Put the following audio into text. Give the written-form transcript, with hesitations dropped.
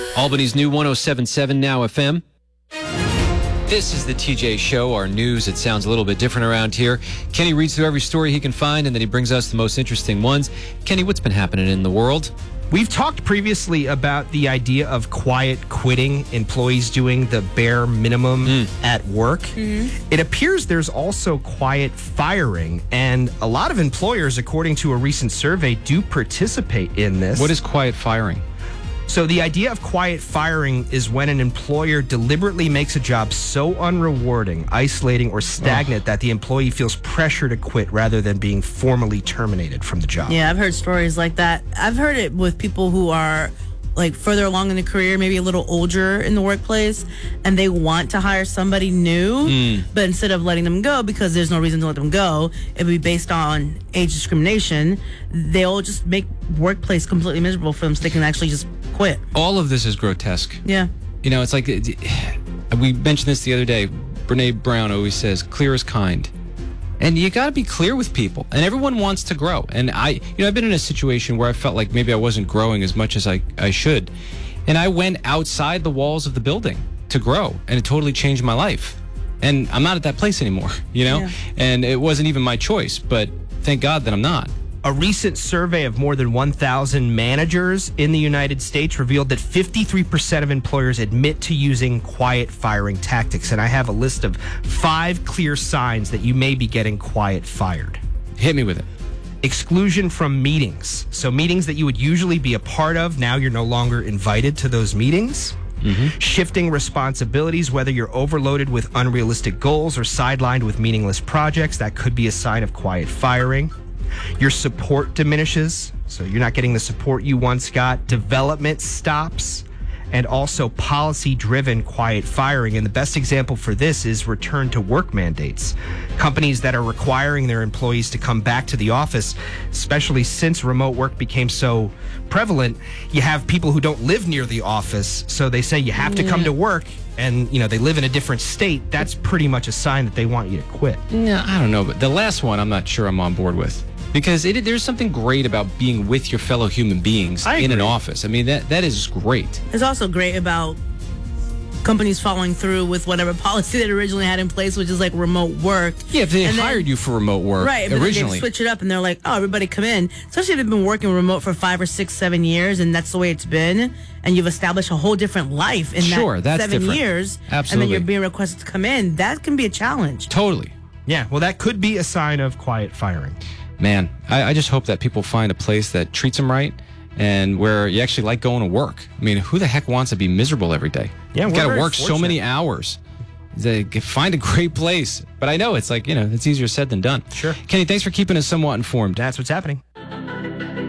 Albany's new 107.7 Now FM. This is the TJ Show, our news. It sounds a little bit different around here. Kenny reads through every story he can find, and then he brings us the most interesting ones. Kenny, what's been happening in the world? We've talked previously about the idea of quiet quitting, employees doing the bare minimum at work. It appears there's also quiet firing, and a lot of employers, according to a recent survey, do participate in this. What is quiet firing? So the idea of quiet firing is when an employer deliberately makes a job so unrewarding, isolating, or stagnant that the employee feels pressure to quit rather than being formally terminated from the job. Yeah, I've heard stories like that. I've heard it with people who are like further along in the career, maybe a little older in the workplace, and they want to hire somebody new, but instead of letting them go because there's no reason to let them go, it would be based on age discrimination, they'll just make workplace completely miserable for them so they can actually just quit. All of this is grotesque. Yeah. You know, it's like, we mentioned this the other day. Brene Brown always says, clear is kind. And you got to be clear with people. And everyone wants to grow. And I've been in a situation where I felt like maybe I wasn't growing as much as I should. And I went outside the walls of the building to grow. And it totally changed my life. And I'm not at that place anymore, you know? Yeah. And it wasn't even my choice. But thank God that I'm not. A recent survey of more than 1,000 managers in the United States revealed that 53% of employers admit to using quiet firing tactics. And I have a list of 5 clear signs that you may be getting quiet fired. Hit me with it. Exclusion from meetings. So meetings that you would usually be a part of, now you're no longer invited to those meetings. Shifting responsibilities, whether you're overloaded with unrealistic goals or sidelined with meaningless projects, that could be a sign of quiet firing. Your support diminishes, so you're not getting the support you once got. Development stops, and also policy-driven quiet firing. And the best example for this is return to work mandates. Companies that are requiring their employees to come back to the office, especially since remote work became so prevalent, you have people who don't live near the office, so they say you have to come to work, and they live in a different state. That's pretty much a sign that they want you to quit. Yeah, I don't know, but the last one I'm not sure I'm on board with. Because there's something great about being with your fellow human beings in an office. I mean, that is great. It's also great about companies following through with whatever policy they originally had in place, which is like remote work. Yeah, if they hired you for remote work originally. They switch it up and they're like, oh, everybody come in. Especially if they've been working remote for 5 or 6, 7 years, and that's the way it's been, and you've established a whole different life in that 7 years. Absolutely. And then you're being requested to come in. That can be a challenge. Totally. Yeah, well, that could be a sign of quiet firing. Man, I just hope that people find a place that treats them right and where you actually like going to work. I mean, who the heck wants to be miserable every day? Yeah, you got to work so many hours. Find a great place. But I know it's like, it's easier said than done. Sure. Kenny, thanks for keeping us somewhat informed. That's what's happening.